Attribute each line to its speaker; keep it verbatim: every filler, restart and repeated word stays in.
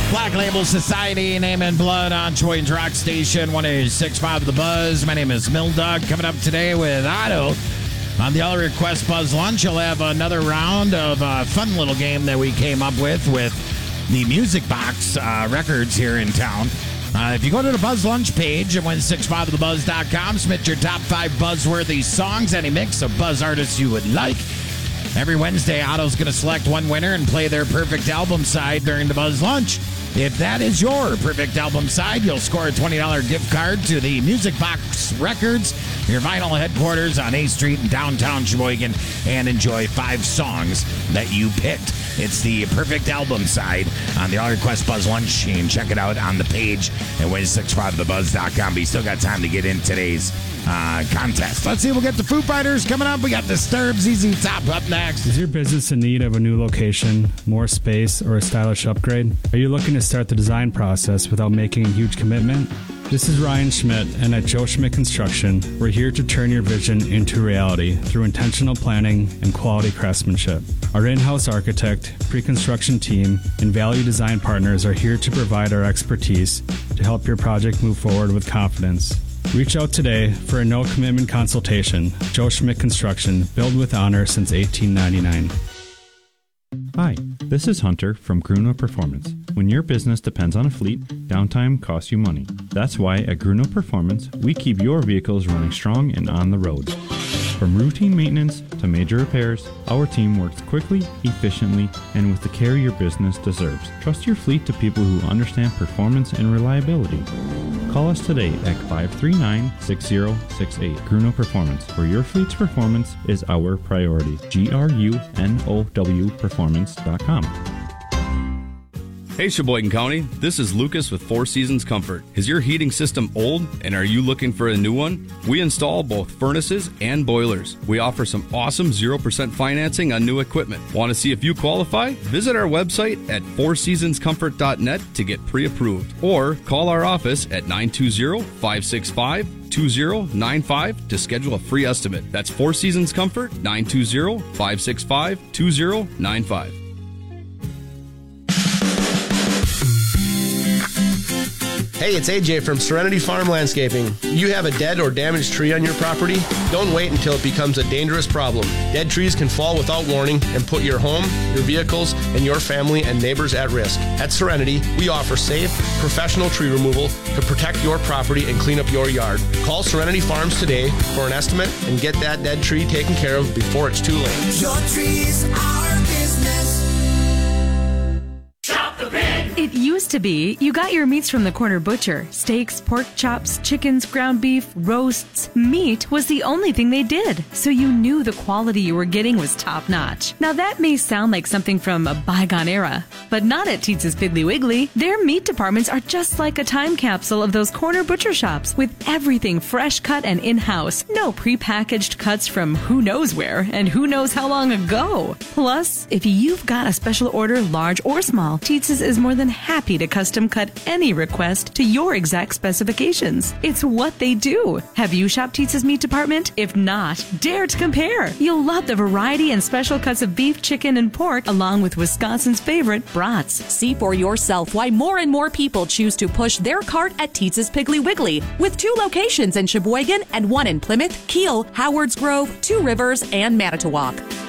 Speaker 1: Black Label Society, Name and Blood on Choi's Rock Station, one eight six five The Buzz. My name is Mill Dog. Coming up today with Otto. On the All Request Buzz Lunch, you'll have another round of a fun little game that we came up with with the Music Box uh, Records here in town. Uh, if you go to the Buzz Lunch page at one six five the buzz dot com, submit your top five buzzworthy songs, any mix of Buzz artists you would like. Every Wednesday, Otto's going to select one winner and play their perfect album side during the Buzz Lunch. If that is your perfect album side, you'll score a twenty dollars gift card to the Music Box Records, your vinyl headquarters on eighth Street in downtown Sheboygan, and enjoy five songs that you picked. It's the perfect album side on the All Request Buzz Lunch. You can check it out on the page at one six five the buzz dot com. But you still got time to get in today's uh, contest. Let's see, we'll get the Foo Fighters coming up. We got Disturbed, Z Z Top up next.
Speaker 2: Is your business in need of a new location, more space, or a stylish upgrade? Are you looking to start the design process without making a huge commitment? This is Ryan Schmidt, and at Joe Schmidt Construction, we're here to turn your vision into reality through intentional planning and quality craftsmanship. Our in-house architect, pre-construction team, and value design partners are here to provide our expertise to help your project move forward with confidence. Reach out today for a no-commitment consultation. Joe Schmidt Construction, built with honor since eighteen ninety-nine.
Speaker 3: Hi, this is Hunter from Gruno Performance. When your business depends on a fleet, downtime costs you money. That's why at Gruno Performance, we keep your vehicles running strong and on the road. From routine maintenance to major repairs, our team works quickly, efficiently, and with the care your business deserves. Trust your fleet to people who understand performance and reliability. Call us today at five three nine, six zero six eight. Gruno Performance, where your fleet's performance is our priority. G R U N O W performance dot com.
Speaker 4: Hey Sheboygan County, this is Lucas with Four Seasons Comfort. Is your heating system old and are you looking for a new one? We install both furnaces and boilers. We offer some awesome zero percent financing on new equipment. Want to see if you qualify? Visit our website at four seasons comfort dot net to get pre-approved. Or call our office at nine two zero, five six five, two zero nine five to schedule a free estimate. That's Four Seasons Comfort, nine two zero, five six five, two zero nine five.
Speaker 5: Hey, it's A J from Serenity Farm Landscaping. You have a dead or damaged tree on your property? Don't wait until it becomes a dangerous problem. Dead trees can fall without warning and put your home, your vehicles, and your family and neighbors at risk. At Serenity, we offer safe, professional tree removal to protect your property and clean up your yard. Call Serenity Farms today for an estimate and get that dead tree taken care of before it's too late.
Speaker 6: Your tree's our business.
Speaker 7: It used to be you got your meats from the corner butcher. Steaks, pork chops, chickens, ground beef, roasts. Meat was the only thing they did, so you knew the quality you were getting was top-notch. Now that may sound like something from a bygone era, but not at Teetz's Piggly Wiggly. Their meat departments are just like a time capsule of those corner butcher shops, with everything fresh cut and in-house. No prepackaged cuts from who knows where and who knows how long ago. Plus, if you've got a special order, large or small, Teetz's is more than happy to custom cut any request to your exact specifications. It's what they do. Have you shopped Teetz's meat department? If not, dare to compare. You'll love the variety and special cuts of beef, chicken, and pork, along with Wisconsin's favorite brats.
Speaker 8: See for yourself why more and more people choose to push their cart at Teetz's Piggly Wiggly, with two locations in Sheboygan and one in Plymouth, Kiel, Howards Grove, Two Rivers, and Manitowoc.